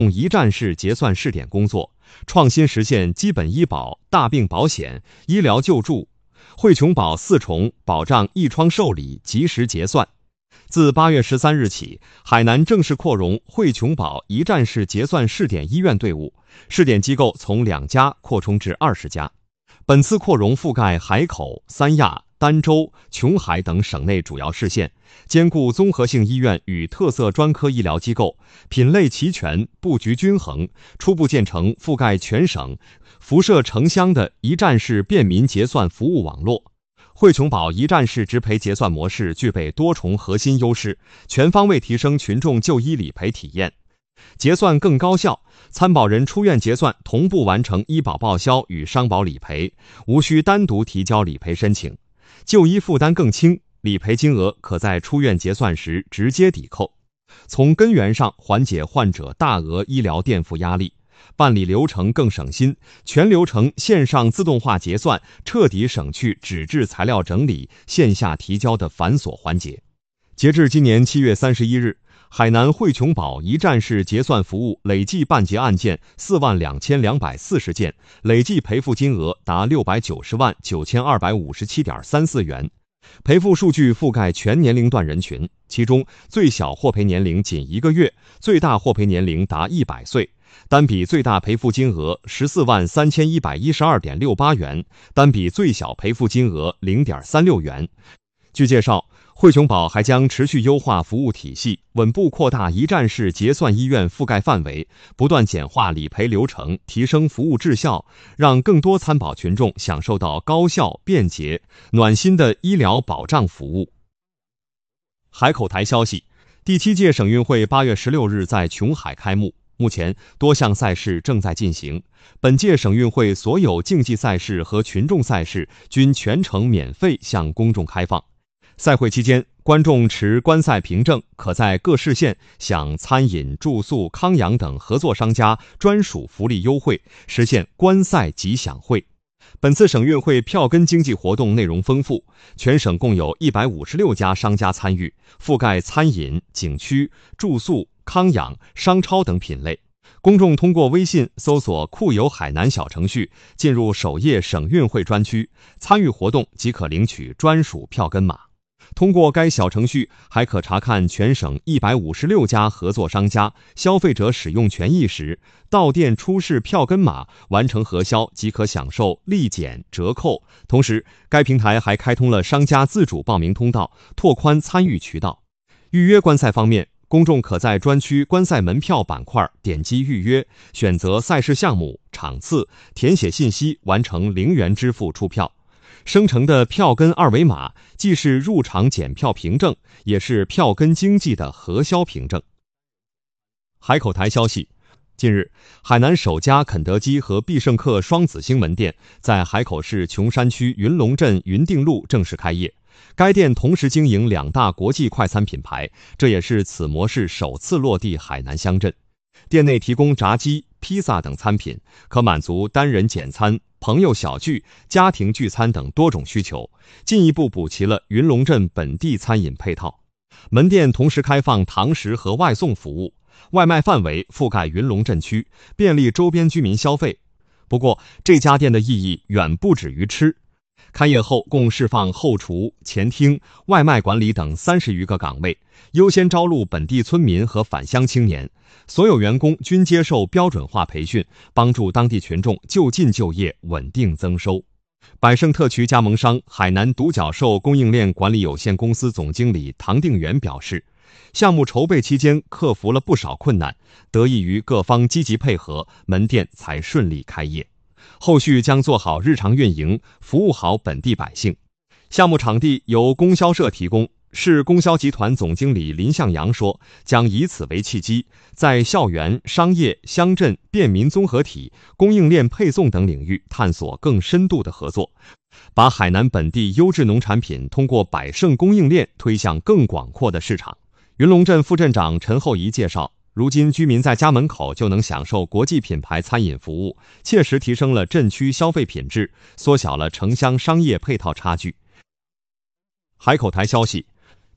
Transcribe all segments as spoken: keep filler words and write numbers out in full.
一站式结算试点工作，创新实现基本医保、大病保险、医疗救助、惠琼保四重保障一窗受理及时结算。自八月十三日起，海南正式扩容惠琼保一站式结算试点医院队伍，试点机构从两家扩充至二十家。本次扩容覆盖海口、三亚、儋州、琼海等省内主要市县，兼顾综合性医院与特色专科医疗机构，品类齐全，布局均衡，初步建成覆盖全省、辐射城乡的一站式便民结算服务网络。惠琼保一站式直赔结算模式具备多重核心优势，全方位提升群众就医理赔体验，结算更高效，参保人出院结算同步完成医保报销与商保理赔，无需单独提交理赔申请，就医负担更轻，理赔金额可在出院结算时直接抵扣，从根源上缓解患者大额医疗垫付压力，办理流程更省心，全流程线上自动化结算，彻底省去纸质材料整理、线下提交的繁琐环节。截至今年七月三十一日，海南惠琼保一站式结算服务累计办结案件四万两千两百四十件，累计赔付金额达六百九十万九千二百五十七点三四元。赔付数据覆盖全年龄段人群，其中最小获赔年龄仅一个月，最大获赔年龄达一百岁。单笔最大赔付金额十四万三千一百一十二点六八元，单笔最小赔付金额零点三六元。据介绍，惠琼保还将持续优化服务体系，稳步扩大一站式结算医院覆盖范围，不断简化理赔流程，提升服务质效，让更多参保群众享受到高效、便捷、暖心的医疗保障服务。海口台消息，第七届省运会八月十六日在琼海开幕。目前多项赛事正在进行，本届省运会所有竞技赛事和群众赛事均全程免费向公众开放。赛会期间，观众持观赛凭证，可在各市县享餐饮、住宿、康养等合作商家专属福利优惠，实现观赛即享惠。本次省运会票根经济活动内容丰富，全省共有一百五十六家商家参与，覆盖餐饮、景区、住宿、康养、商超等品类。公众通过微信搜索酷游海南小程序，进入首页省运会专区，参与活动即可领取专属票根码。通过该小程序，还可查看全省一百五十六家合作商家消费者使用权益时，到店出示票根码，完成核销即可享受立减折扣。同时，该平台还开通了商家自主报名通道，拓宽参与渠道。预约观赛方面，公众可在专区观赛门票板块点击预约，选择赛事项目、场次，填写信息，完成零元支付出票。生成的票根二维码既是入场检票凭证，也是票根经济的核销凭证。海口台消息，近日，海南首家肯德基和必胜客双子星门店在海口市琼山区云龙镇云定路正式开业。该店同时经营两大国际快餐品牌，这也是此模式首次落地海南乡镇。店内提供炸鸡、披萨等餐品，可满足单人简餐、朋友小聚、家庭聚餐等多种需求，进一步补齐了云龙镇本地餐饮配套。门店同时开放堂食和外送服务，外卖范围覆盖云龙镇区，便利周边居民消费。不过，这家店的意义远不止于吃。开业后共释放后厨、前厅、外卖管理等三十余个岗位，优先招录本地村民和返乡青年，所有员工均接受标准化培训，帮助当地群众就近就业，稳定增收。百盛特区加盟商海南独角兽供应链管理有限公司总经理唐定元表示，项目筹备期间克服了不少困难，得益于各方积极配合，门店才顺利开业。后续将做好日常运营，服务好本地百姓。项目场地由供销社提供，市供销集团总经理林向阳说，将以此为契机，在校园、商业、乡镇、便民综合体、供应链配送等领域探索更深度的合作，把海南本地优质农产品通过百盛供应链推向更广阔的市场。云龙镇副镇长陈厚仪介绍，如今居民在家门口就能享受国际品牌餐饮服务，切实提升了镇区消费品质，缩小了城乡商业配套差距。海口台消息，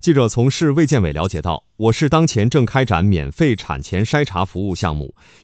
记者从市卫健委了解到，我市当前正开展免费产前筛查服务项目，